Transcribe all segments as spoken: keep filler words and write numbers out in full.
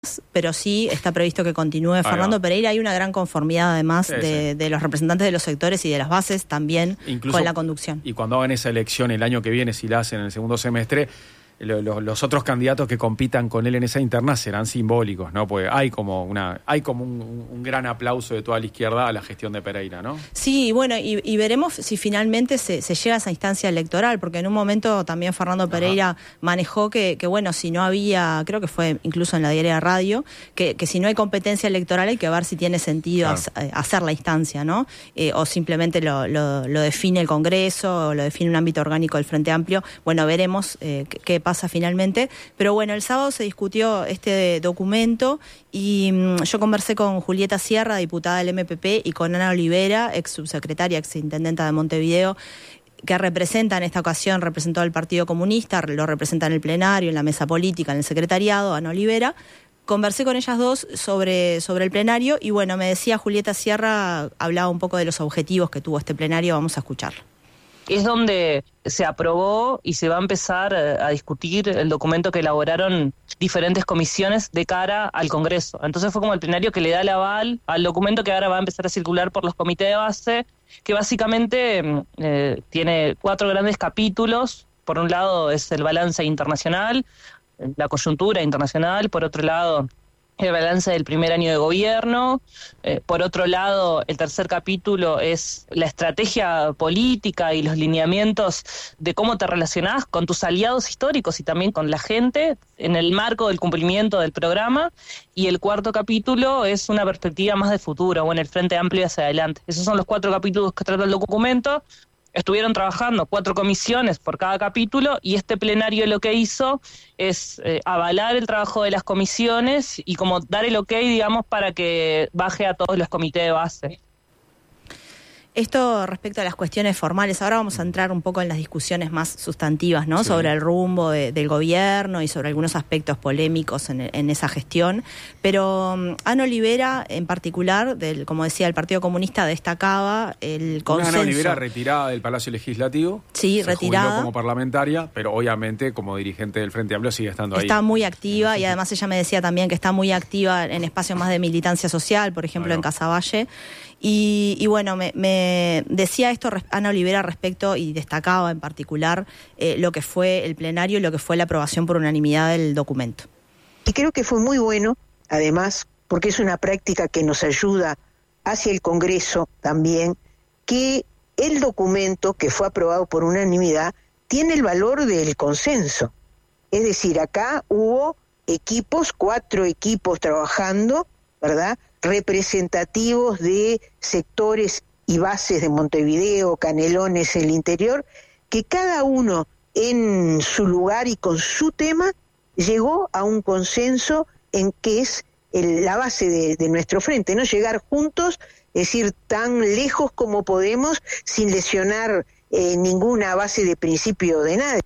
pero sí está previsto que continúe Fernando Pereira. Hay una gran conformidad además sí, de, sí. de los representantes de los sectores y de las bases también. Incluso con la conducción. Y cuando hagan esa elección el año que viene, si la hacen en el segundo semestre, lo, lo, los otros candidatos que compitan con él en esa interna serán simbólicos, ¿no? Porque hay como una hay como un, un gran aplauso de toda la izquierda a la gestión de Pereira, ¿no? Sí, bueno, y, y veremos si finalmente se, se llega a esa instancia electoral, porque en un momento también Fernando Pereira Ajá. manejó que, que, bueno, si no había, creo que fue incluso en la diaria radio, que, que si no hay competencia electoral hay que ver si tiene sentido claro. hacer la instancia, ¿no? Eh, o simplemente lo, lo, lo define el Congreso, o lo define un ámbito orgánico del Frente Amplio. Bueno, veremos eh, qué pasa pasa finalmente, pero bueno, el sábado se discutió este documento y mmm, yo conversé con Julieta Sierra, diputada del M P P, y con Ana Olivera, ex subsecretaria, ex intendenta de Montevideo, que representa en esta ocasión, representó al Partido Comunista, lo representa en el plenario, en la mesa política, en el secretariado, Ana Olivera. Conversé con ellas dos sobre, sobre el plenario y bueno, me decía Julieta Sierra, hablaba un poco de los objetivos que tuvo este plenario, vamos a escucharlo. Es donde se aprobó y se va a empezar a discutir el documento que elaboraron diferentes comisiones de cara al Congreso. Entonces fue como el plenario que le da el aval al documento que ahora va a empezar a circular por los comités de base, que básicamente eh, tiene cuatro grandes capítulos. Por un lado es el balance internacional, la coyuntura internacional. Por otro lado, el balance del primer año de gobierno. Eh, por otro lado, el tercer capítulo es la estrategia política y los lineamientos de cómo te relacionás con tus aliados históricos y también con la gente en el marco del cumplimiento del programa. Y el cuarto capítulo es una perspectiva más de futuro, o en el Frente Amplio hacia adelante. Esos son los cuatro capítulos que trata el documento. Estuvieron trabajando cuatro comisiones por cada capítulo y este plenario lo que hizo es eh, avalar el trabajo de las comisiones y como dar el ok, digamos, para que baje a todos los comités de base. Esto respecto a las cuestiones formales, ahora vamos a entrar un poco en las discusiones más sustantivas, ¿no? Sí. Sobre el rumbo de, del gobierno y sobre algunos aspectos polémicos en, en esa gestión. Pero um, Ana Olivera, en particular, del, como decía, el Partido Comunista, destacaba el consenso. Ana Olivera retirada del Palacio Legislativo. Sí, se retirada. Jubiló como parlamentaria, pero obviamente como dirigente del Frente Amplio sigue estando ahí. Está muy activa y además ella me decía también que está muy activa en espacios más de militancia social, por ejemplo, en Casaballe. Y, y bueno, me, me decía esto Ana Olivera respecto, y destacaba en particular eh, lo que fue el plenario y lo que fue la aprobación por unanimidad del documento. Y creo que fue muy bueno, además, porque es una práctica que nos ayuda hacia el Congreso también, que el documento que fue aprobado por unanimidad tiene el valor del consenso. Es decir, acá hubo equipos, cuatro equipos trabajando, ¿verdad?, representativos de sectores y bases de Montevideo, Canelones, el interior, que cada uno en su lugar y con su tema llegó a un consenso en que es el, la base de, de nuestro frente, ¿no? Llegar juntos, es decir, tan lejos como podemos, sin lesionar eh, ninguna base de principio de nadie.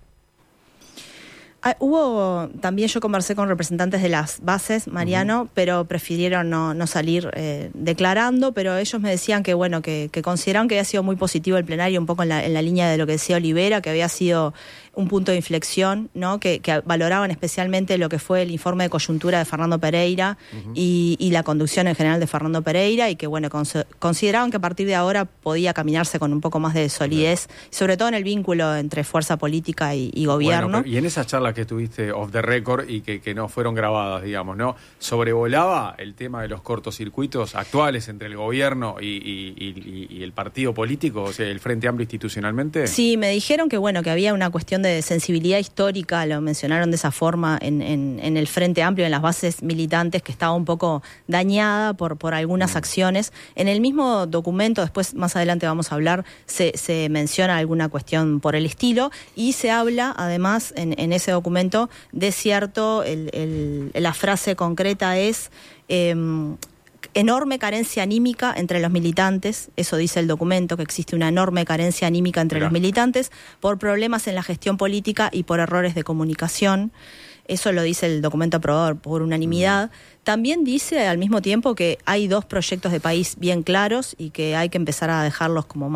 Ah, hubo, también yo conversé con representantes de las bases, Mariano, uh-huh. pero prefirieron no, no salir eh, declarando, pero ellos me decían que bueno, que, que consideraron que había sido muy positivo el plenario, un poco en la, en la línea de lo que decía Olivera, que había sido un punto de inflexión, ¿no? Que, que valoraban especialmente lo que fue el informe de coyuntura de Fernando Pereira uh-huh. y, y la conducción en general de Fernando Pereira, y que bueno, cons- consideraban que a partir de ahora podía caminarse con un poco más de solidez, uh-huh. sobre todo en el vínculo entre fuerza política y, y gobierno. Bueno, pero, y en esa charla que tuviste off the record y que, que no fueron grabadas, digamos, ¿no? ¿Sobrevolaba el tema de los cortocircuitos actuales entre el gobierno y, y, y, y el partido político, o sea, el Frente Amplio institucionalmente? Sí, me dijeron que bueno, que había una cuestión de sensibilidad histórica, lo mencionaron de esa forma en, en, en el Frente Amplio, en las bases militantes, que estaba un poco dañada por, por algunas mm. acciones. En el mismo documento, después más adelante vamos a hablar, se, se menciona alguna cuestión por el estilo y se habla además en, en ese documento de cierto, el, el, la frase concreta es eh, enorme carencia anímica entre los militantes, eso dice el documento, que existe una enorme carencia anímica entre Mirá. los militantes por problemas en la gestión política y por errores de comunicación. Eso lo dice el documento aprobado por unanimidad. Mm. También dice al mismo tiempo que hay dos proyectos de país bien claros y que hay que empezar a dejarlos como más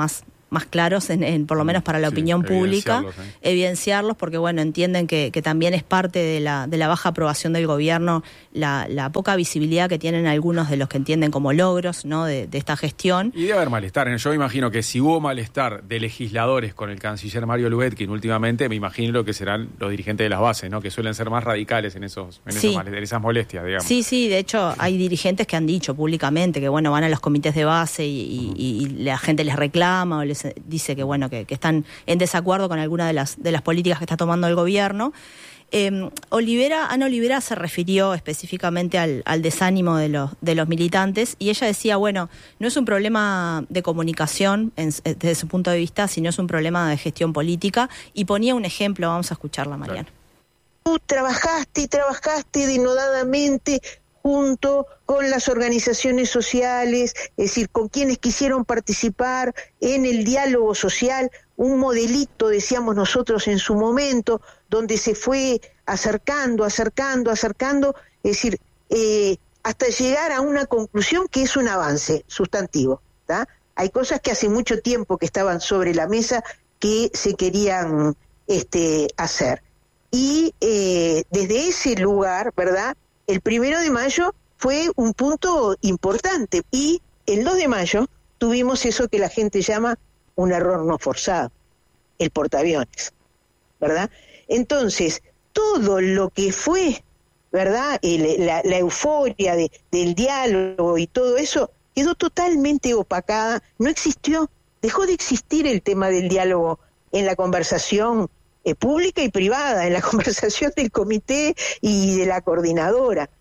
más claros, en, en por lo menos para la sí, opinión pública, evidenciarlos, ¿eh? evidenciarlos, porque bueno, entienden que, que también es parte de la, de la baja aprobación del gobierno, la, la poca visibilidad que tienen algunos de los que entienden como logros, ¿no?, de, de esta gestión. Y debe haber malestar. Yo me imagino que si hubo malestar de legisladores con el canciller Mario Lubetkin últimamente, me imagino lo que serán los dirigentes de las bases, ¿no?, que suelen ser más radicales en esos, en, sí. esos, en esas molestias, digamos. Sí, sí, de hecho hay dirigentes que han dicho públicamente que bueno, van a los comités de base y, y, y la gente les reclama o les dice que bueno, que, que están en desacuerdo con alguna de las, de las políticas que está tomando el gobierno. Eh, Olivera, Ana Olivera se refirió específicamente al, al desánimo de los, de los militantes y ella decía, bueno, no es un problema de comunicación en, desde su punto de vista, sino es un problema de gestión política, y ponía un ejemplo, vamos a escucharla, Mariana. Tú trabajaste y trabajaste denodadamente junto con las organizaciones sociales, es decir, con quienes quisieron participar en el diálogo social, un modelito, decíamos nosotros en su momento, donde se fue acercando, acercando, acercando, es decir, eh, hasta llegar a una conclusión que es un avance sustantivo, ¿tá? Hay cosas que hace mucho tiempo que estaban sobre la mesa que se querían este, hacer. Y eh, desde ese lugar, ¿verdad?, el primero de mayo fue un punto importante, y el dos de mayo tuvimos eso que la gente llama un error no forzado, el portaaviones, ¿verdad? Entonces, todo lo que fue, ¿verdad?, el, la, la euforia de, del diálogo y todo eso, quedó totalmente opacada, no existió, dejó de existir el tema del diálogo en la conversación Eh, pública y privada, en la conversación del comité y de la coordinadora.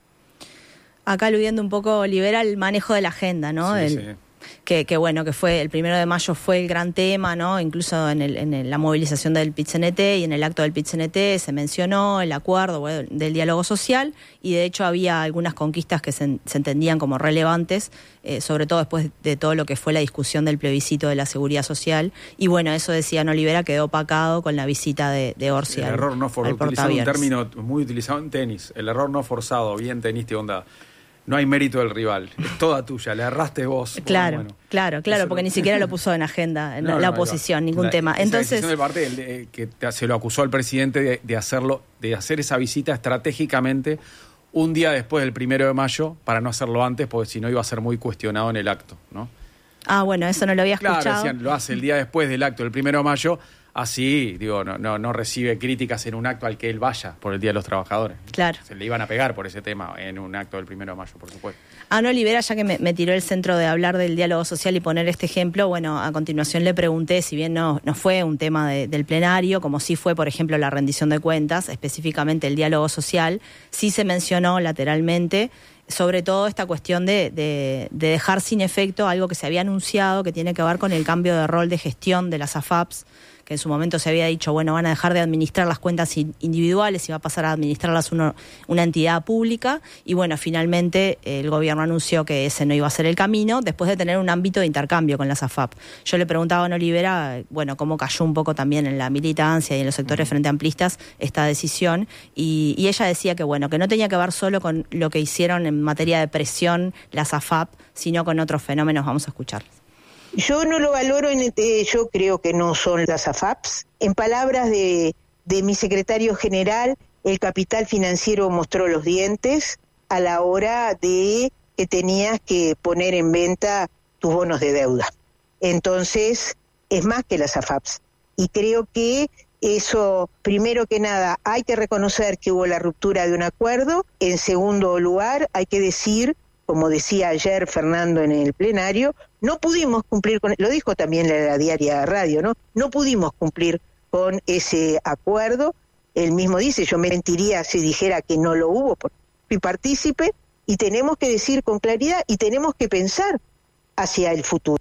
Acá aludiendo un poco, Olivera, el manejo de la agenda, ¿no? Sí, el, sí. Que, que bueno, que fue el primero de mayo fue el gran tema, ¿no? Incluso en, el, en el, la movilización del P I T C N T y en el acto del P I T C N T se mencionó el acuerdo, bueno, del diálogo social, y de hecho había algunas conquistas que se, se entendían como relevantes, eh, sobre todo después de todo lo que fue la discusión del plebiscito de la seguridad social, y bueno, eso decía Olivera, quedó opacado con la visita de, de Orsi el al, error no forzado, al portaaviones. un término muy utilizado en tenis, el error no forzado, bien teniste onda. No hay mérito del rival, es toda tuya, le erraste vos. Claro, bueno, claro, claro, eso porque no. ni siquiera lo puso en agenda, en no, la no, oposición, ningún la, tema. Esa Entonces, decisión de parte de, de, que te, se lo acusó al presidente de, de hacerlo, de hacer esa visita estratégicamente un día después del primero de mayo, para no hacerlo antes, porque si no iba a ser muy cuestionado en el acto, ¿no? Ah, bueno, eso no lo había escuchado. Claro, decían, lo hace el día después del acto del primero de mayo. Así, digo, no, no, no recibe críticas en un acto al que él vaya por el Día de los Trabajadores. Claro. Se le iban a pegar por ese tema en un acto del primero de mayo, por supuesto. Ana Olivera, ya que me, me tiró el centro de hablar del diálogo social y poner este ejemplo, bueno, a continuación le pregunté, si bien no, no fue un tema de, del plenario, como sí fue, por ejemplo, la rendición de cuentas, específicamente el diálogo social, sí se mencionó lateralmente, sobre todo esta cuestión de, de, de dejar sin efecto algo que se había anunciado, que tiene que ver con el cambio de rol de gestión de las A F A Ps, que en su momento se había dicho, bueno, van a dejar de administrar las cuentas individuales y va a pasar a administrarlas uno, una entidad pública, y bueno, finalmente eh, el gobierno anunció que ese no iba a ser el camino, después de tener un ámbito de intercambio con las A F A P. Yo le preguntaba a Ana Olivera, bueno, cómo cayó un poco también en la militancia y en los sectores frente amplistas esta decisión, y, y ella decía que bueno, que no tenía que ver solo con lo que hicieron en materia de presión las A F A P, sino con otros fenómenos. Vamos a escucharlos. Yo no lo valoro, en el, eh, yo creo que no son las A F A Ps. En palabras de, de mi secretario general, el capital financiero mostró los dientes a la hora de que tenías que poner en venta tus bonos de deuda. Entonces, es más que las A F A Ps. Y creo que eso, primero que nada, hay que reconocer que hubo la ruptura de un acuerdo. En segundo lugar, hay que decir, como decía ayer Fernando en el plenario, no pudimos cumplir con, lo dijo también la, la diaria radio, ¿no? No pudimos cumplir con ese acuerdo. Él mismo dice, yo me mentiría si dijera que no lo hubo, porque fui partícipe, y tenemos que decir con claridad y tenemos que pensar hacia el futuro.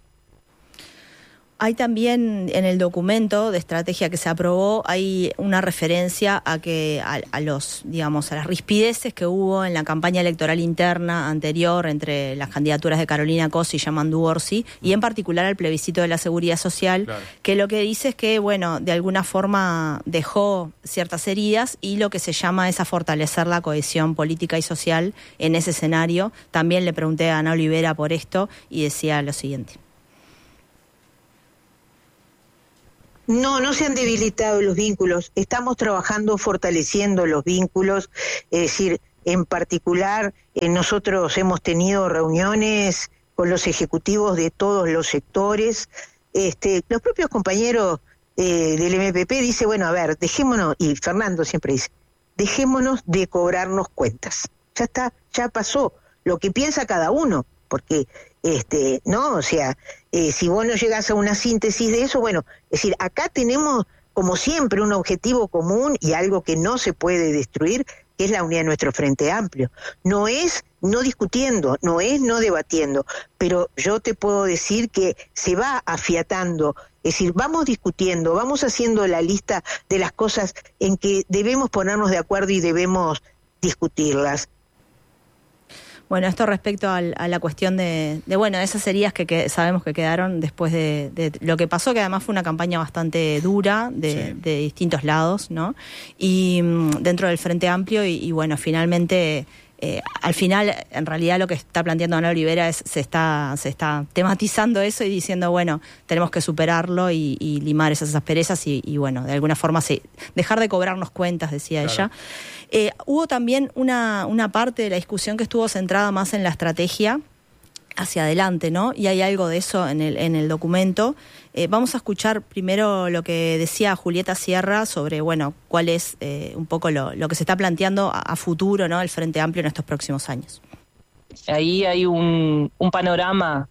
Hay también en el documento de estrategia que se aprobó, hay una referencia a que a, a los, digamos, a las rispideces que hubo en la campaña electoral interna anterior entre las candidaturas de Carolina Cos y Yamandu Orsi, y en particular al plebiscito de la seguridad social, claro, que lo que dice es que, bueno, de alguna forma dejó ciertas heridas, y lo que se llama es a fortalecer la cohesión política y social en ese escenario. También le pregunté a Ana Olivera por esto y decía lo siguiente. No, no se han debilitado los vínculos. Estamos trabajando fortaleciendo los vínculos, es decir, en particular eh, nosotros hemos tenido reuniones con los ejecutivos de todos los sectores. Este, los propios compañeros eh, del M P P dicen, bueno, a ver, dejémonos, y Fernando siempre dice, dejémonos de cobrarnos cuentas. Ya está, ya pasó lo que piensa cada uno, porque este, no, o sea, eh, si vos no llegás a una síntesis de eso, bueno, es decir, acá tenemos como siempre un objetivo común y algo que no se puede destruir, que es la unidad de nuestro Frente Amplio. No es no discutiendo, no es no debatiendo, pero yo te puedo decir que se va afiatando, es decir, vamos discutiendo, vamos haciendo la lista de las cosas en que debemos ponernos de acuerdo y debemos discutirlas. Bueno, esto respecto al, a la cuestión de, de, bueno, esas heridas que, que sabemos que quedaron después de, de lo que pasó, que además fue una campaña bastante dura de, sí. de distintos lados, ¿no? Y um, dentro del Frente Amplio y, y bueno, finalmente, eh, al final, en realidad lo que está planteando Ana Olivera es, se está, se está tematizando eso y diciendo, bueno, tenemos que superarlo y, y limar esas asperezas y, y bueno, de alguna forma sí, dejar de cobrarnos cuentas, decía claro. ella. Eh, hubo también una, una parte de la discusión que estuvo centrada más en la estrategia hacia adelante, ¿no? Y hay algo de eso en el, en el documento. Eh, vamos a escuchar primero lo que decía Julieta Sierra sobre, bueno, cuál es eh, un poco lo, lo que se está planteando a, a futuro, ¿no? El Frente Amplio en estos próximos años. Ahí hay un, un panorama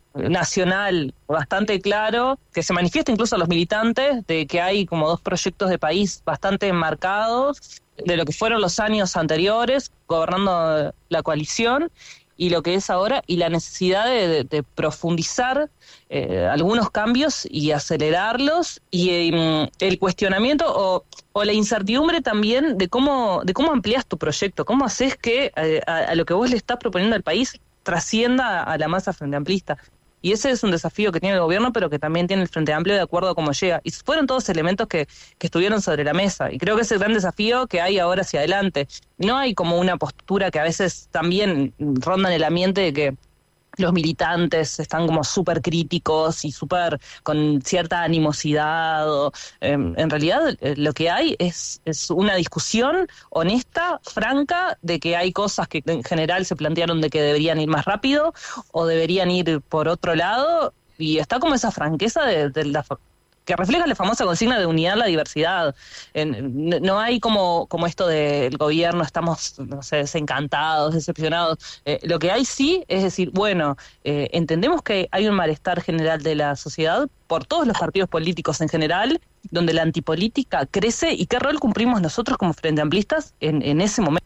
nacional bastante claro, que se manifiesta incluso a los militantes, de que hay como dos proyectos de país bastante marcados, de lo que fueron los años anteriores, gobernando la coalición, y lo que es ahora, y la necesidad de, de, de profundizar eh, algunos cambios y acelerarlos, y eh, el cuestionamiento o, o la incertidumbre también de cómo, de cómo amplias tu proyecto, cómo haces que eh, a, a lo que vos le estás proponiendo al país trascienda a la masa frente amplista. Y ese es un desafío que tiene el gobierno, pero que también tiene el Frente Amplio de acuerdo a cómo llega. Y fueron todos elementos que, que estuvieron sobre la mesa. Y creo que ese es el gran desafío que hay ahora hacia adelante. No hay como una postura que a veces también ronda en el ambiente de que los militantes están como súper críticos y súper con cierta animosidad. O, eh, en realidad eh, lo que hay es, es una discusión honesta, franca, de que hay cosas que en general se plantearon de que deberían ir más rápido o deberían ir por otro lado, y está como esa franqueza de, de la que refleja la famosa consigna de unidad la diversidad. En, no hay como, como esto del gobierno, estamos, no sé, desencantados, decepcionados. Eh, lo que hay sí es decir, bueno, eh, entendemos que hay un malestar general de la sociedad por todos los partidos políticos en general, donde la antipolítica crece, y qué rol cumplimos nosotros como Frente Amplistas en, en ese momento.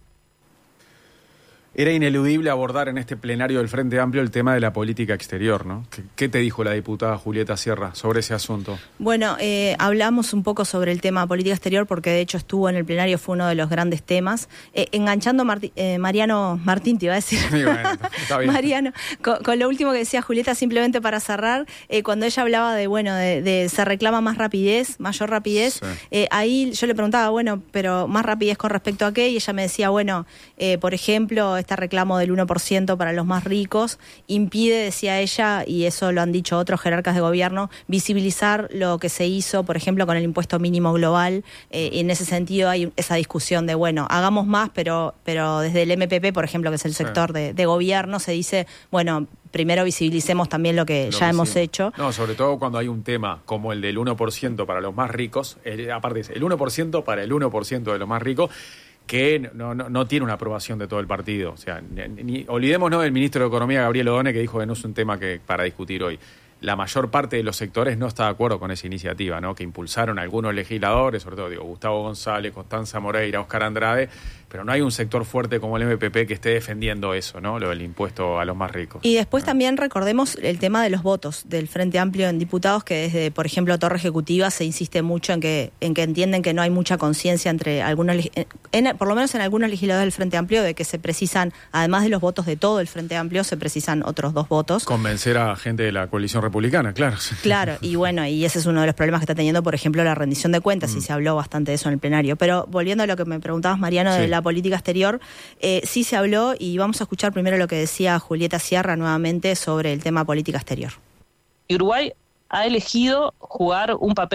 Era ineludible abordar en este plenario del Frente Amplio el tema de la política exterior, ¿no? ¿Qué, qué te dijo la diputada Julieta Sierra sobre ese asunto? Bueno, eh, hablamos un poco sobre el tema política exterior porque de hecho estuvo en el plenario, fue uno de los grandes temas. Eh, enganchando Marti, eh, Mariano Martín, te iba a decir. Sí, bueno, está bien. Mariano, con, con lo último que decía Julieta, simplemente para cerrar, eh, cuando ella hablaba de, bueno, de, de se reclama más rapidez, mayor rapidez, sí. eh, ahí yo le preguntaba, bueno, pero más rapidez con respecto a qué, y ella me decía, bueno, eh, por ejemplo, este reclamo del uno por ciento para los más ricos impide, decía ella, y eso lo han dicho otros jerarcas de gobierno, visibilizar lo que se hizo, por ejemplo, con el impuesto mínimo global. Eh, y en ese sentido hay esa discusión de, bueno, hagamos más, pero pero desde el M P P, por ejemplo, que es el sector sí. de, de gobierno, se dice, bueno, primero visibilicemos también lo que lo ya que hemos sí. hecho. No, sobre todo cuando hay un tema como el del uno por ciento para los más ricos, el, aparte dice, el uno por ciento para el uno por ciento de los más ricos, que no, no, no tiene una aprobación de todo el partido. O sea, ni, ni, olvidémonos del ministro de Economía, Gabriel Odone, que dijo que no es un tema que para discutir hoy. La mayor parte de los sectores no está de acuerdo con esa iniciativa, ¿no? Que impulsaron algunos legisladores, sobre todo digo Gustavo González, Constanza Moreira, Óscar Andrade, pero no hay un sector fuerte como el M P P que esté defendiendo eso, ¿no? Lo del impuesto a los más ricos. Y después ¿no? también recordemos el tema de los votos del Frente Amplio en diputados, que desde, por ejemplo, Torre Ejecutiva se insiste mucho en que en que entienden que no hay mucha conciencia entre algunos, en, por lo menos en algunos legisladores del Frente Amplio, de que se precisan, además de los votos de todo el Frente Amplio, se precisan otros dos votos. Convencer a gente de la coalición republicana, claro. Claro, y bueno, y ese es uno de los problemas que está teniendo, por ejemplo, la rendición de cuentas, mm. y se habló bastante de eso en el plenario. Pero volviendo a lo que me preguntabas, Mariano, sí. de la política exterior, eh, sí se habló, y vamos a escuchar primero lo que decía Julieta Sierra nuevamente sobre el tema política exterior. Uruguay ha elegido jugar un papel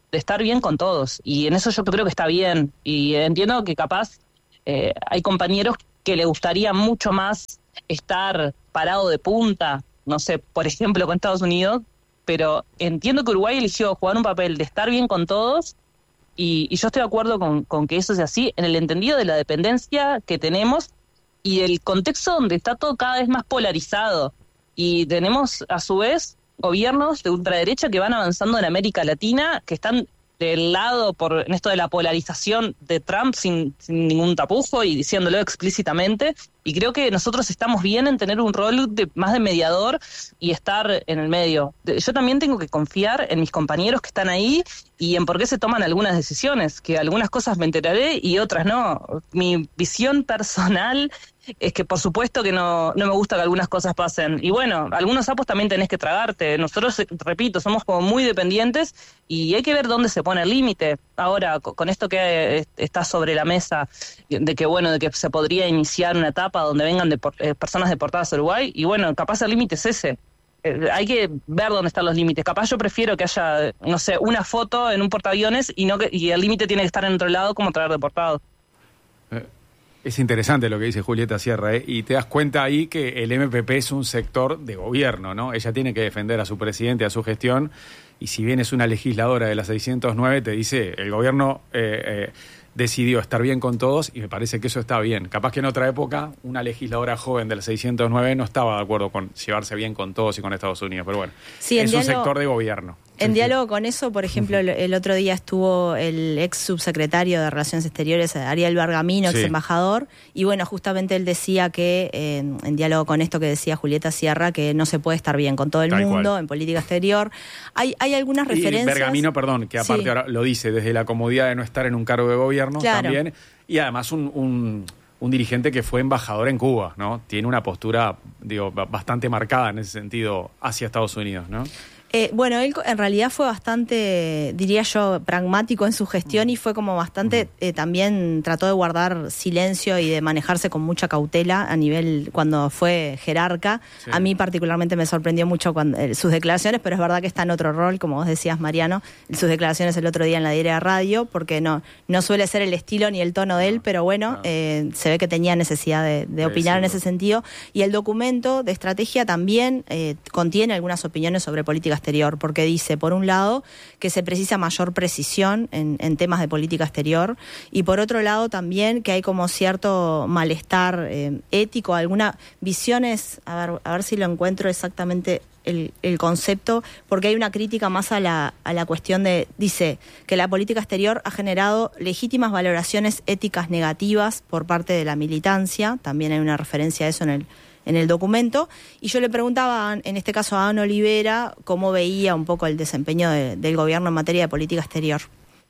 de estar bien con todos. Y en eso yo creo que está bien. Y entiendo que capaz eh, hay compañeros que le gustaría mucho más estar parado de punta, no sé, por ejemplo, con Estados Unidos, pero entiendo que Uruguay eligió jugar un papel de estar bien con todos, y, y yo estoy de acuerdo con, con que eso sea así, en el entendido de la dependencia que tenemos y el contexto donde está todo cada vez más polarizado. Y tenemos, a su vez, gobiernos de ultraderecha que van avanzando en América Latina, que están del lado por en esto de la polarización de Trump sin, sin ningún tapujo y diciéndolo explícitamente, y creo que nosotros estamos bien en tener un rol de, más de mediador y estar en el medio. Yo también tengo que confiar en mis compañeros que están ahí y en por qué se toman algunas decisiones, que algunas cosas me enteraré y otras no. Mi visión personal es que por supuesto que no, no me gusta que algunas cosas pasen. Y bueno, algunos sapos también tenés que tragarte. Nosotros, repito, somos como muy dependientes y hay que ver dónde se pone el límite. Ahora, con esto que está sobre la mesa, de que bueno, de que se podría iniciar una etapa donde vengan depor- eh, personas deportadas a Uruguay, y bueno, capaz el límite es ese. Eh, hay que ver dónde están los límites. Capaz yo prefiero que haya, no sé, una foto en un portaaviones y no que, y el límite tiene que estar en otro lado como traer deportados. Eh. Es interesante lo que dice Julieta Sierra, ¿eh? Y te das cuenta ahí que el M P P es un sector de gobierno, ¿no? Ella tiene que defender a su presidente, a su gestión, y si bien es una legisladora de la seiscientos nueve, te dice, el gobierno eh, eh, decidió estar bien con todos, y me parece que eso está bien. Capaz que en otra época, una legisladora joven del seiscientos nueve no estaba de acuerdo con llevarse bien con todos y con Estados Unidos, pero bueno, sí, es diálogo, un sector de gobierno. En diálogo con eso, por ejemplo, el, el otro día estuvo el ex subsecretario de Relaciones Exteriores, Ariel Bergamino, ex embajador, y bueno, justamente él decía que, eh, en diálogo con esto que decía Julieta Sierra, que no se puede estar bien con todo el Tal mundo cual. En política exterior. Hay, hay algunas y referencias... Bergamino, perdón, que aparte sí. ahora lo dice, desde la comodidad de no estar en un cargo de gobierno claro. también, y además un... un un dirigente que fue embajador en Cuba, ¿no? Tiene una postura, digo, bastante marcada en ese sentido hacia Estados Unidos, ¿no? Eh, bueno, él en realidad fue bastante, diría yo, pragmático en su gestión y fue como bastante, eh, también trató de guardar silencio y de manejarse con mucha cautela a nivel, cuando fue jerarca. Sí. A mí particularmente me sorprendió mucho cuando, eh, sus declaraciones, pero es verdad que está en otro rol, como vos decías, Mariano, sus declaraciones el otro día en la diaria radio, porque no, no suele ser el estilo ni el tono de él, pero bueno, no. eh, se ve que tenía necesidad de, de opinar en ese sentido. Y el documento de estrategia también eh, contiene algunas opiniones sobre política exterior, porque dice, por un lado, que se precisa mayor precisión en, en temas de política exterior, y por otro lado también que hay como cierto malestar eh, ético, algunas visiones, a ver, a ver si lo encuentro exactamente el, el concepto, porque hay una crítica más a la, a la cuestión de, dice, que la política exterior ha generado legítimas valoraciones éticas negativas por parte de la militancia, también hay una referencia a eso en el en el documento, y yo le preguntaba, en este caso a Ana Olivera, cómo veía un poco el desempeño de, del gobierno en materia de política exterior.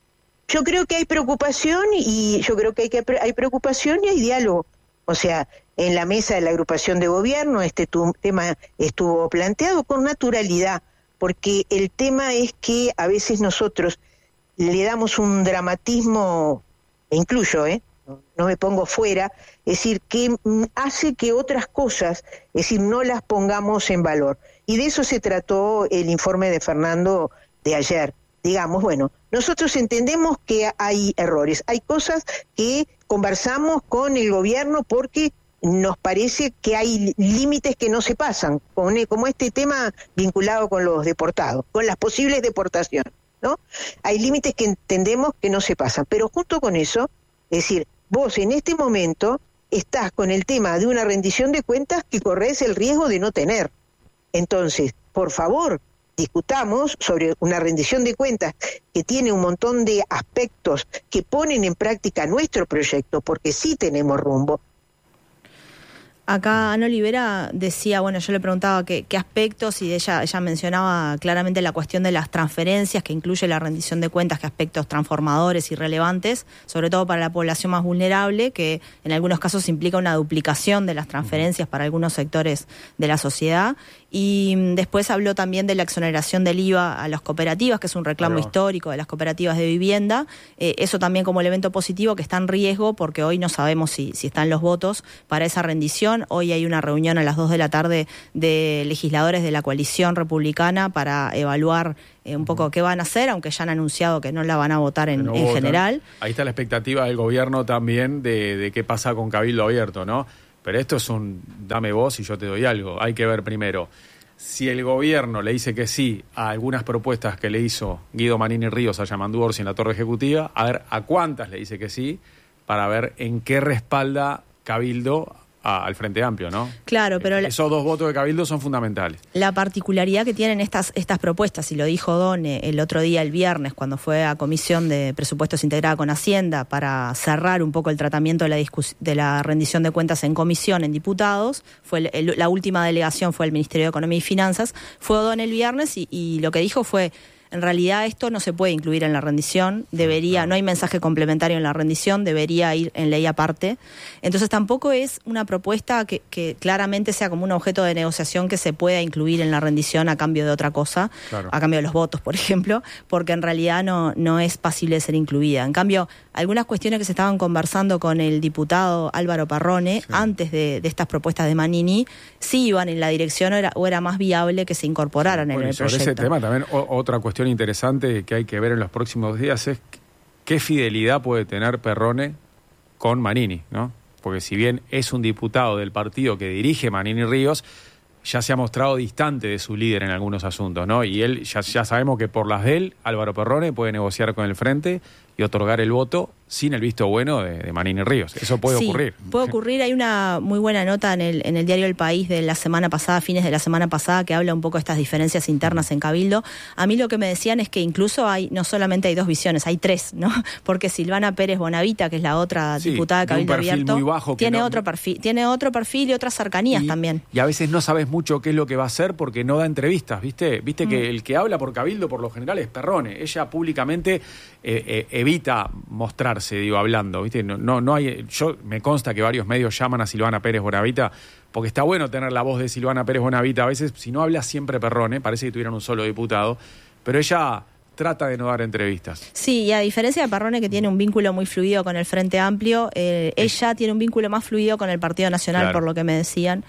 Yo creo que hay preocupación, y yo creo que hay, que hay preocupación y hay diálogo. O sea, en la mesa de la agrupación de gobierno este tu, tema estuvo planteado con naturalidad, porque el tema es que a veces nosotros le damos un dramatismo, e incluyo, ¿eh? no me pongo fuera, es decir, que hace que otras cosas, es decir, no las pongamos en valor. Y de eso se trató el informe de Fernando de ayer. Digamos, bueno, nosotros entendemos que hay errores, hay cosas que conversamos con el gobierno porque nos parece que hay límites que no se pasan, como este tema vinculado con los deportados, con las posibles deportaciones, ¿no? Hay límites que entendemos que no se pasan, pero junto con eso, es decir, vos en este momento estás con el tema de una rendición de cuentas que corres el riesgo de no tener. Entonces, por favor, discutamos sobre una rendición de cuentas que tiene un montón de aspectos que ponen en práctica nuestro proyecto, porque sí tenemos rumbo. Acá Ana Olivera decía, bueno, yo le preguntaba qué, qué aspectos, y ella, ella mencionaba claramente la cuestión de las transferencias, que incluye la rendición de cuentas, que aspectos transformadores y relevantes, sobre todo para la población más vulnerable, que en algunos casos implica una duplicación de las transferencias para algunos sectores de la sociedad. Y después habló también de la exoneración del I V A a las cooperativas, que es un reclamo claro. histórico de las cooperativas de vivienda. Eh, eso también como elemento positivo que está en riesgo, porque hoy no sabemos si, si están los votos para esa rendición. comisión. Hoy hay una reunión a las dos de la tarde de legisladores de la coalición republicana para evaluar eh, un poco qué van a hacer, aunque ya han anunciado que no la van a votar en, no en votan. general. Ahí está la expectativa del gobierno también de, de qué pasa con Cabildo Abierto, ¿no? Pero esto es un dame vos y yo te doy algo. Hay que ver primero si el gobierno le dice que sí a algunas propuestas que le hizo Guido Manini Ríos a Yamandú Orsi en la Torre Ejecutiva, a ver a cuántas le dice que sí, para ver en qué respalda Cabildo a, al Frente Amplio, ¿no? Claro, pero... Esos dos votos de Cabildo son fundamentales. La particularidad que tienen estas, estas propuestas, y lo dijo Done el otro día, el viernes, cuando fue a Comisión de Presupuestos integrada con Hacienda para cerrar un poco el tratamiento de la, discus- de la rendición de cuentas en comisión, en diputados, fue el, el, la última delegación fue el Ministerio de Economía y Finanzas, fue Done el viernes y, y lo que dijo fue... En realidad esto no se puede incluir en la rendición, debería, no hay mensaje complementario en la rendición, debería ir en ley aparte. Entonces tampoco es una propuesta que, que claramente sea como un objeto de negociación que se pueda incluir en la rendición a cambio de otra cosa, claro. a cambio de los votos, por ejemplo, porque en realidad no, no es pasible de ser incluida. En cambio, algunas cuestiones que se estaban conversando con el diputado Álvaro Parrone, sí. antes de, de estas propuestas de Manini, sí iban en la dirección o era, o era más viable que se incorporaran sí, bueno, en el sobre proyecto. Ese tema también, o, otra cuestión interesante que hay que ver en los próximos días es qué fidelidad puede tener Parrone con Manini, ¿no? Porque si bien es un diputado del partido que dirige Manini Ríos, ya se ha mostrado distante de su líder en algunos asuntos, ¿no? Y él, ya, ya sabemos que por las de él, Álvaro Parrone puede negociar con el Frente y otorgar el voto sin el visto bueno de, de Manini Ríos. Eso puede sí, ocurrir. puede ocurrir. Hay una muy buena nota en el, en el diario El País de la semana pasada, fines de la semana pasada, que habla un poco de estas diferencias internas en Cabildo. A mí lo que me decían es que incluso hay, no solamente hay dos visiones, hay tres, ¿no? Porque Silvana Pérez Bonavita, que es la otra sí, diputada de Cabildo Abierto, muy bajo tiene no, otro perfil, tiene otro perfil y otras cercanías y, también. Y a veces no sabes mucho qué es lo que va a hacer porque no da entrevistas, ¿viste? Viste mm. que el que habla por Cabildo por lo general es Parrone. Ella públicamente eh, eh, evita mostrarse, digo, hablando, ¿viste? No, no, no hay, yo me consta que varios medios llaman a Silvana Pérez Bonavita porque está bueno tener la voz de Silvana Pérez Bonavita. A veces, si no habla siempre Parrone, parece que tuvieran un solo diputado, pero ella trata de no dar entrevistas. Sí, y a diferencia de Parrone, que tiene un vínculo muy fluido con el Frente Amplio, eh, ella tiene un vínculo más fluido con el Partido Nacional, claro. por lo que me decían,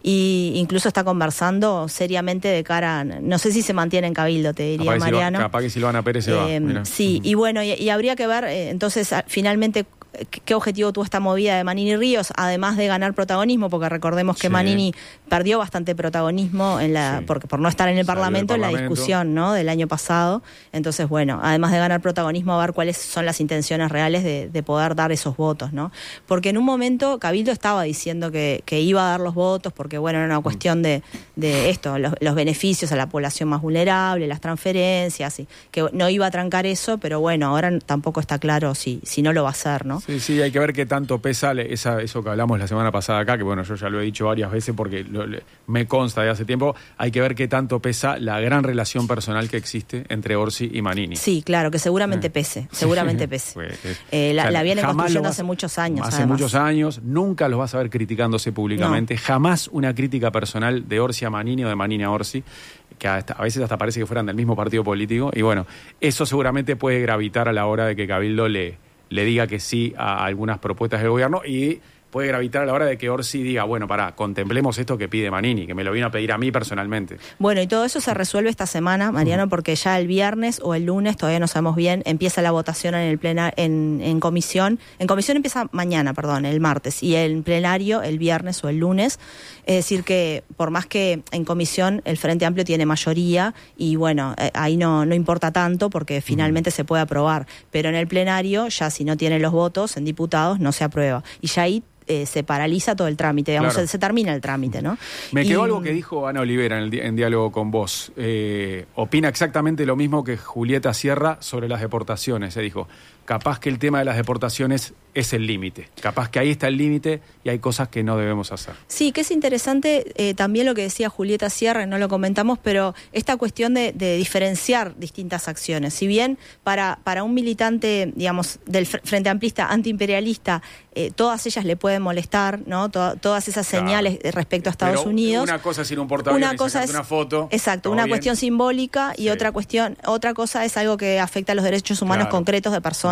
y incluso está conversando seriamente de cara, no sé si se mantiene en Cabildo, te diría, capaz Mariano. Silva, capaz que Silvana Pérez se eh, va. Sí, uh-huh. y bueno, y, y habría que ver, eh, entonces, finalmente, qué objetivo tuvo esta movida de Manini Ríos, además de ganar protagonismo, porque recordemos que sí. Manini perdió bastante protagonismo en la, sí. porque por no estar en el Parlamento, en la discusión, ¿no? del año pasado. Entonces, bueno, además de ganar protagonismo, a ver cuáles son las intenciones reales de, de poder dar esos votos, ¿no? Porque en un momento Cabildo estaba diciendo que, que iba a dar los votos, porque bueno, era una cuestión de, de esto, los, los beneficios a la población más vulnerable, las transferencias, y que no iba a trancar eso, pero bueno, ahora tampoco está claro si, si no lo va a hacer, ¿no? Sí, sí, hay que ver qué tanto pesa esa, eso que hablamos la semana pasada acá, que bueno, yo ya lo he dicho varias veces porque lo, le, me consta de hace tiempo, hay que ver qué tanto pesa la gran relación personal que existe entre Orsi y Manini. Sí, claro, que seguramente pese, seguramente pese. Pues, eh, la, o sea, la vienen construyendo vas, hace muchos años. Hace además. muchos años, nunca los vas a ver criticándose públicamente, no. Jamás una crítica personal de Orsi a Manini o de Manini a Orsi, que hasta, a veces hasta parece que fueran del mismo partido político, y bueno, eso seguramente puede gravitar a la hora de que Cabildo le... le diga que sí a algunas propuestas del gobierno y puede gravitar a la hora de que Orsi diga, bueno, pará, contemplemos esto que pide Manini, que me lo vino a pedir a mí personalmente. Bueno, y todo eso se resuelve esta semana, Mariano, uh-huh. porque ya el viernes o el lunes, todavía no sabemos bien, empieza la votación en el plena, en, en comisión. En comisión empieza mañana, perdón, el martes, y en plenario el viernes o el lunes. Es decir que, por más que en comisión el Frente Amplio tiene mayoría, y bueno, eh, ahí no, no importa tanto porque finalmente uh-huh. se puede aprobar, pero en el plenario, ya si no tiene los votos en diputados, no se aprueba. Y ya ahí Eh, se paraliza todo el trámite, digamos, claro. se, se termina el trámite, ¿no? Me quedó y, algo que dijo Ana Olivera en, el, en diálogo con vos. Eh, opina exactamente lo mismo que Julieta Sierra sobre las deportaciones. Se dijo, capaz que el tema de las deportaciones es el límite. Capaz que ahí está el límite y hay cosas que no debemos hacer. Sí, que es interesante eh, también lo que decía Julieta Sierra, no lo comentamos, pero esta cuestión de, de diferenciar distintas acciones. Si bien para, para un militante, digamos, del Frente Amplista antiimperialista, eh, todas ellas le pueden molestar, ¿no? Tod- todas esas señales claro. respecto a Estados pero Unidos. Una cosa es ir a un portaaviones una cosa y es una foto. Exacto, una bien. cuestión simbólica y sí. otra cuestión, otra cosa es algo que afecta a los derechos humanos claro. concretos de personas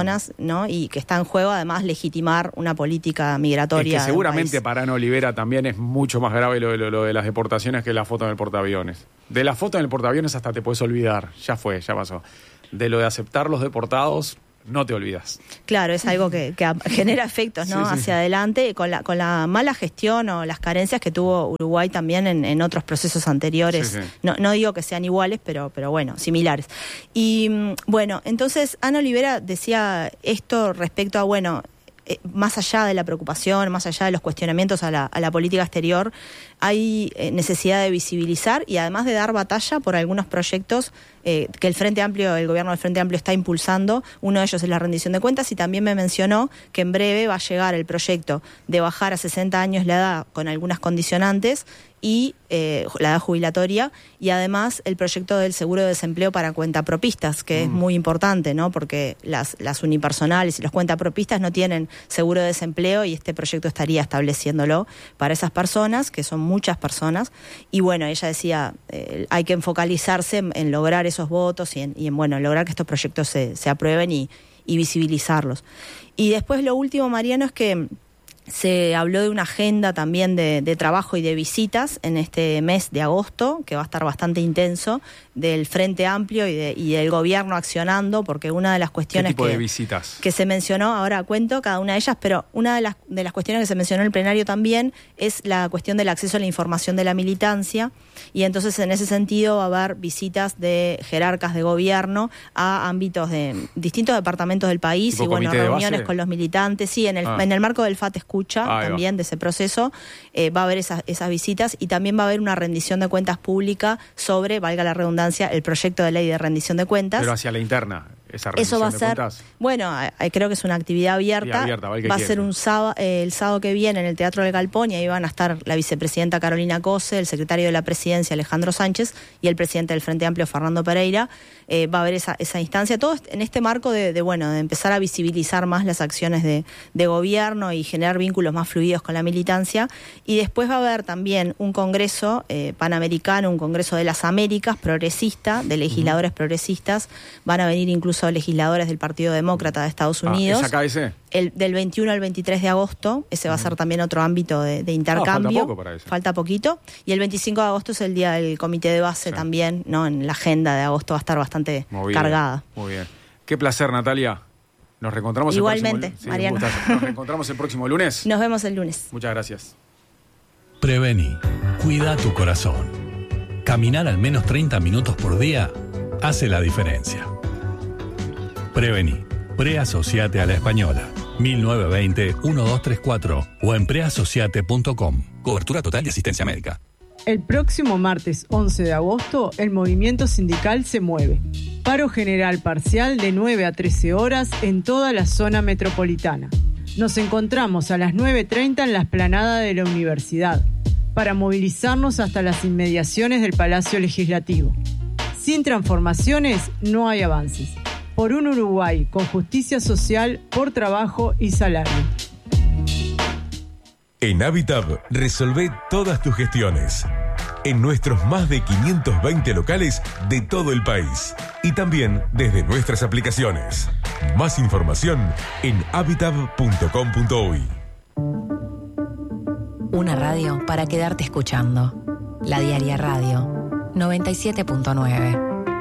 personas, ¿no? Y que está en juego además legitimar una política migratoria. Es que seguramente para Ana Olivera también es mucho más grave lo de, lo, lo de las deportaciones que la foto en el portaaviones. De la foto en el portaaviones hasta te puedes olvidar, ya fue, ya pasó. De lo de aceptar los deportados, no te olvidas. Claro, es algo que, que genera efectos, ¿no? Sí, sí. Hacia adelante, con la, con la mala gestión o las carencias que tuvo Uruguay también en, en otros procesos anteriores. Sí, sí. No, no digo que sean iguales, pero, pero bueno, similares. Y bueno, entonces Ana Olivera decía esto respecto a, bueno, eh, más allá de la preocupación, más allá de los cuestionamientos a la, a la política exterior, hay eh, necesidad de visibilizar y además de dar batalla por algunos proyectos eh, que el Frente Amplio, el gobierno del Frente Amplio está impulsando. Uno de ellos es la rendición de cuentas y también me mencionó que en breve va a llegar el proyecto de bajar a sesenta años la edad con algunas condicionantes y eh, la edad jubilatoria, y además el proyecto del seguro de desempleo para cuentapropistas, que mm. es muy importante, ¿no? Porque las, las unipersonales y los cuentapropistas no tienen seguro de desempleo y este proyecto estaría estableciéndolo para esas personas, que son muchas personas. Y bueno, ella decía, eh, hay que focalizarse en, en lograr esos votos y en, y en bueno, lograr que estos proyectos se, se aprueben y, y visibilizarlos. Y después lo último, Mariano, es que se habló de una agenda también de, de trabajo y de visitas en este mes de agosto, que va a estar bastante intenso, del Frente Amplio y, de, y del gobierno accionando, porque una de las cuestiones ¿Qué tipo que, de visitas? que se mencionó, ahora cuento cada una de ellas, pero una de las, de las cuestiones que se mencionó en el plenario también es la cuestión del acceso a la información de la militancia, y entonces en ese sentido va a haber visitas de jerarcas de gobierno a ámbitos de distintos departamentos del país y bueno, reuniones con los militantes, sí, en el, ah. en el marco del F A T Escucha ah, también de ese proceso, eh, va a haber esas, esas visitas y también va a haber una rendición de cuentas pública sobre, valga la redundancia, el proyecto de ley de rendición de cuentas. Pero hacia la interna, esa rendición Eso va a de ser, cuentas. Bueno, eh, creo que es una actividad abierta. abierta va, va a ser un sábado, eh, el sábado que viene en el Teatro del Galpón, y ahí van a estar la vicepresidenta Carolina Cose, el secretario de la Presidencia Alejandro Sánchez y el presidente del Frente Amplio Fernando Pereira. Eh, va a haber esa, esa instancia, todo en este marco de, de bueno de empezar a visibilizar más las acciones de, de gobierno y generar vínculos más fluidos con la militancia. Y después va a haber también un congreso eh, panamericano, un congreso de las Américas progresista, de legisladores uh-huh. progresistas. Van a venir incluso legisladores del Partido Demócrata de Estados Unidos. Ah, ¿es acá ese? El, del veintiuno al veintitrés de agosto, ese va a ser también otro ámbito de, de intercambio. Ah, falta poco para eso. Falta poquito. Y el veinticinco de agosto es el día del comité de base sí. también, ¿no? En la agenda de agosto va a estar bastante muy cargada. Bien, muy bien. Qué placer, Natalia. Nos reencontramos Igualmente, el próximo lunes. Igualmente, sí, Mariana. Nos reencontramos el próximo lunes. Nos vemos el lunes. Muchas gracias. Prevení. Cuida tu corazón. Caminar al menos treinta minutos por día hace la diferencia. Prevení. Preasociate a la Española. mil novecientos veinte, diecinueve treinta y cuatro o en preasociate punto com. Cobertura total de asistencia médica. El próximo martes once de agosto, el movimiento sindical se mueve. Paro general parcial de nueve a trece horas en toda la zona metropolitana. Nos encontramos a las nueve treinta en la explanada de la universidad, para movilizarnos hasta las inmediaciones del Palacio Legislativo. Sin transformaciones no hay avances. Por un Uruguay con justicia social, por trabajo y salario. En Habitab resolvé todas tus gestiones. En nuestros más de quinientos veinte locales de todo el país. Y también desde nuestras aplicaciones. Más información en habitab punto com punto uy. Una radio para quedarte escuchando. La Diaria Radio noventa y siete punto nueve.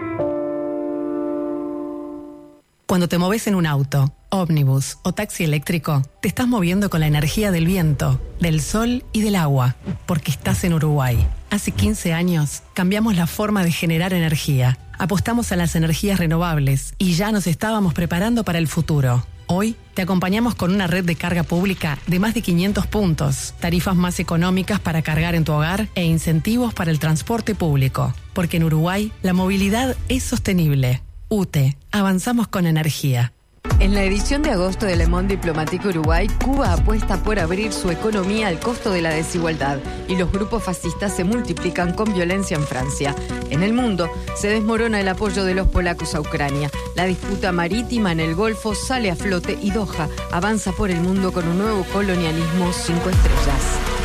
Cuando te moves en un auto, ómnibus o taxi eléctrico, te estás moviendo con la energía del viento, del sol y del agua, porque estás en Uruguay. Hace quince años cambiamos la forma de generar energía, apostamos a las energías renovables y ya nos estábamos preparando para el futuro. Hoy te acompañamos con una red de carga pública de más de quinientos puntos, tarifas más económicas para cargar en tu hogar e incentivos para el transporte público, porque en Uruguay la movilidad es sostenible. U T E, avanzamos con energía. En la edición de agosto de Le Monde Diplomatique Uruguay, Cuba apuesta por abrir su economía al costo de la desigualdad y los grupos fascistas se multiplican con violencia en Francia. En el mundo se desmorona el apoyo de los polacos a Ucrania. La disputa marítima en el Golfo sale a flote y Doha avanza por el mundo con un nuevo colonialismo cinco estrellas.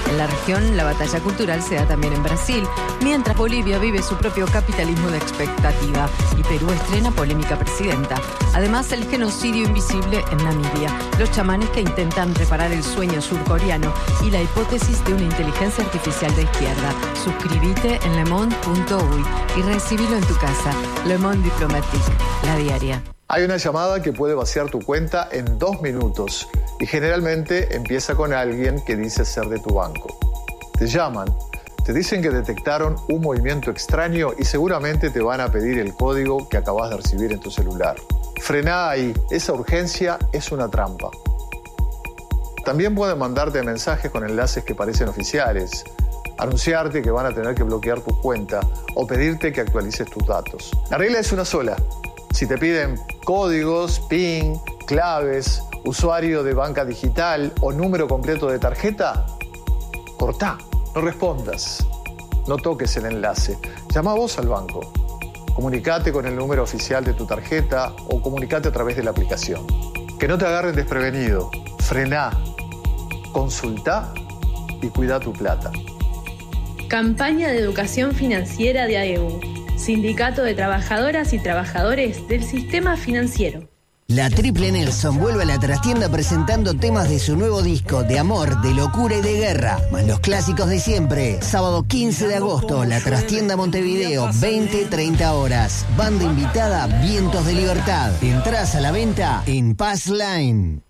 En la región, la batalla cultural se da también en Brasil, mientras Bolivia vive su propio capitalismo de expectativa y Perú estrena polémica presidenta. Además, el genocidio invisible en Namibia, los chamanes que intentan reparar el sueño surcoreano y la hipótesis de una inteligencia artificial de izquierda. Suscríbete en le monde punto uy y recibilo en tu casa. Le Monde Diplomatique, la diaria. Hay una llamada que puede vaciar tu cuenta en dos minutos y generalmente empieza con alguien que dice ser de tu banco. Te llaman, te dicen que detectaron un movimiento extraño y seguramente te van a pedir el código que acabas de recibir en tu celular. Frená ahí, esa urgencia es una trampa. También pueden mandarte mensajes con enlaces que parecen oficiales, anunciarte que van a tener que bloquear tu cuenta o pedirte que actualices tus datos. La regla es una sola. Si te piden códigos, PIN, claves, usuario de banca digital o número completo de tarjeta, cortá, no respondas, no toques el enlace. Llama vos al banco, comunicate con el número oficial de tu tarjeta o comunicate a través de la aplicación. Que no te agarren desprevenido, frená, consultá y cuida tu plata. Campaña de educación financiera de A E U. Sindicato de Trabajadoras y Trabajadores del Sistema Financiero. La Triple Nelson vuelve a la trastienda presentando temas de su nuevo disco de amor, de locura y de guerra, más los clásicos de siempre. Sábado quince de agosto, la trastienda Montevideo, veinte a treinta horas. Banda invitada, Vientos de Libertad. Entrás a la venta en Pass Line.